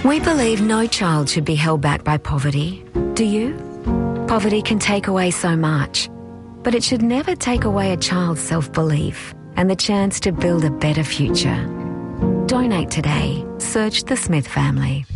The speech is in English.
We believe no child should be held back by poverty. Do you? Poverty can take away so much, but it should never take away a child's self-belief and the chance to build a better future. Donate today. Search the Smith family.